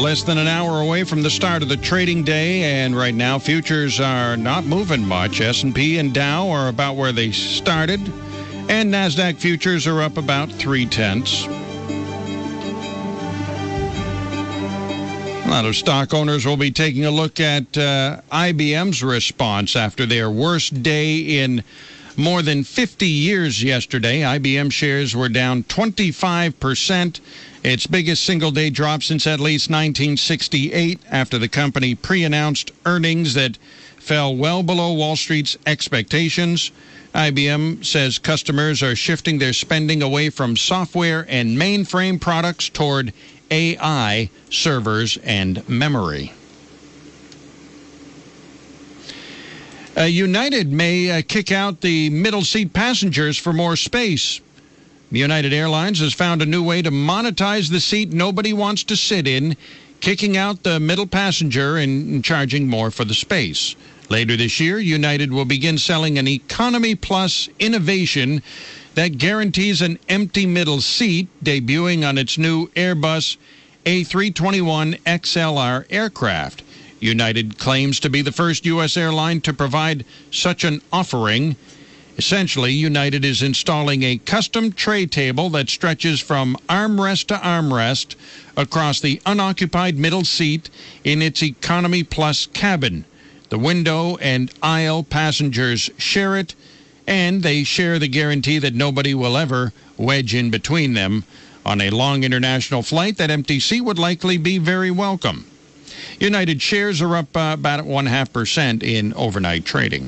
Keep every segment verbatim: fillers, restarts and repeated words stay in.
less than an hour away from the start of the trading day, and right now futures are not moving much. S and P and Dow are about where they started, and NASDAQ futures are up about three-tenths. A lot of stock owners will be taking a look at uh, I B M's response after their worst day in more than fifty years yesterday. I B M shares were down twenty-five percent, its biggest single-day drop since at least nineteen sixty-eight, after the company pre-announced earnings that fell well below Wall Street's expectations. I B M says customers are shifting their spending away from software and mainframe products toward A I, servers, and memory. Uh, United may uh, kick out the middle seat passengers for more space. United Airlines has found a new way to monetize the seat nobody wants to sit in, kicking out the middle passenger and charging more for the space. Later this year, United will begin selling an Economy Plus innovation that guarantees an empty middle seat, debuting on its new Airbus A three twenty-one X L R aircraft. United claims to be the first U S airline to provide such an offering. Essentially, United is installing a custom tray table that stretches from armrest to armrest across the unoccupied middle seat in its Economy Plus cabin. The window and aisle passengers share it, and they share the guarantee that nobody will ever wedge in between them. On a long international flight, that empty seat would likely be very welcome. United shares are up uh, about one half percent in overnight trading.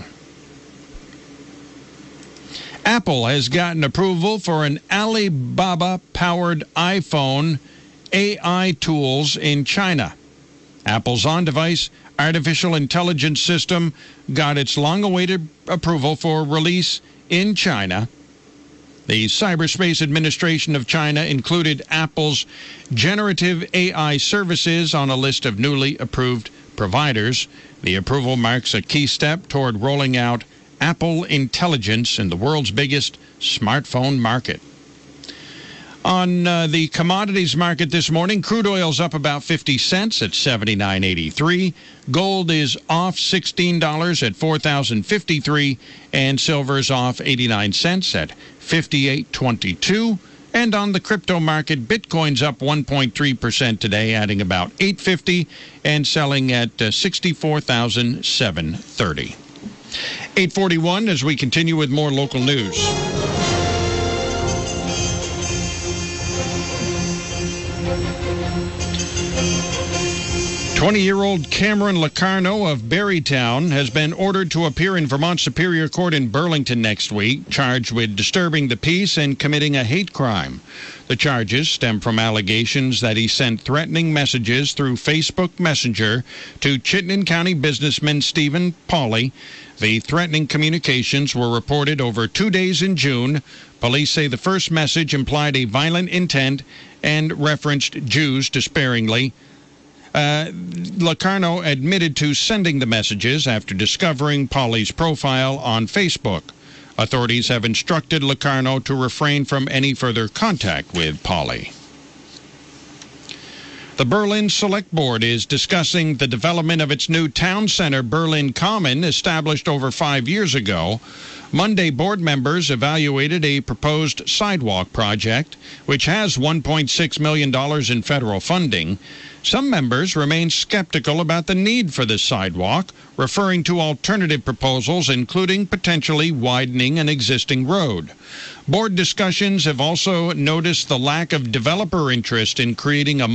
Apple has gotten approval for an Alibaba-powered iPhone A I tools in China. Apple's on-device artificial intelligence system got its long-awaited approval for release in China. The Cyberspace Administration of China included Apple's generative A I services on a list of newly approved providers. The approval marks a key step toward rolling out Apple Intelligence in the world's biggest smartphone market. On uh, the commodities market this morning, crude oil's up about fifty cents at seventy-nine eighty-three. Gold is off sixteen dollars at four thousand fifty-three, and silver's off eighty-nine cents at fifty-eight twenty-two. And on the crypto market, Bitcoin's up one point three percent today, adding about eight fifty, and selling at uh, sixty-four thousand seven hundred thirty. eight forty-one as we continue with more local news. twenty-year-old Cameron Locarno of Barrytown has been ordered to appear in Vermont Superior Court in Burlington next week, charged with disturbing the peace and committing a hate crime. The charges stem from allegations that he sent threatening messages through Facebook Messenger to Chittenden County businessman Stephen Pauley. The threatening communications were reported over two days in June. Police say the first message implied a violent intent and referenced Jews despairingly. Uh, Locarno admitted to sending the messages after discovering Pauley's profile on Facebook. Authorities have instructed Locarno to refrain from any further contact with Pauley. The Berlin Select Board is discussing the development of its new town center, Berlin Common, established over five years ago. Monday, board members evaluated a proposed sidewalk project, which has one point six million dollars in federal funding. Some members remain skeptical about the need for this sidewalk, referring to alternative proposals, including potentially widening an existing road. Board discussions have also noticed the lack of developer interest in creating a